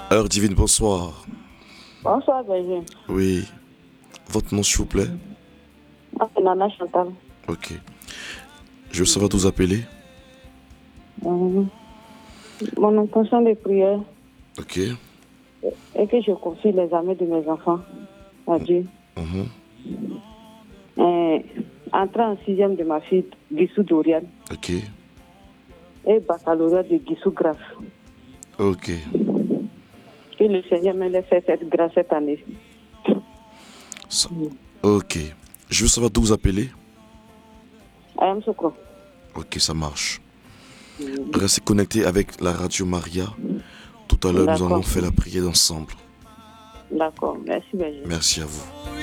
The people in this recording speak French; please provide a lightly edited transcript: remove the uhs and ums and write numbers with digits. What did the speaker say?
Heure divine, bonsoir. Bonsoir, Berger. Oui. Votre nom, s'il vous plaît? Ah, c'est Nana Chantal. Ok. Je veux savoir d'où vous appelez. Mhm. Mon intention de prière Ok. est que je confie les amis de mes enfants à Dieu. Mhm. Entrée en sixième de ma fille, Guissou Dorian, Ok. et baccalauréat de Guissou Grâce. Ok. Que le Seigneur me laisse faire cette grâce cette année. Ça- Ok. Je veux savoir d'où vous appelez. Ayam Sokro. Ok, ça marche. Restez connectés avec la radio Maria. Tout à l'heure, nous allons D'accord. faire la prière ensemble. D'accord. Merci, Berger. Merci à vous.